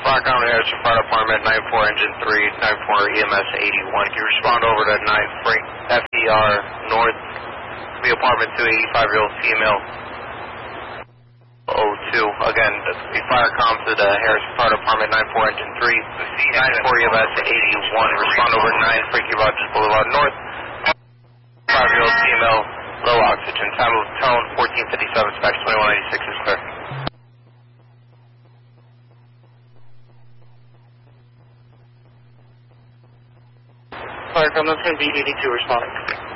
Rock Island Harrison Fire Department, 94 Engine 3, 94 EMS 81. Can you respond over to 9 Frank FDR North, the apartment 285-year-old female, 02. Again, the fire comms to the Harrison Fire Department, 94 Engine 3, 94 EMS 81. Respond over 9 Frankie Rogers Boulevard North, 5-year-old female, low oxygen. Time of tone 1457, specs 2196 is clear. Fire comm, that's going to be 82 responding.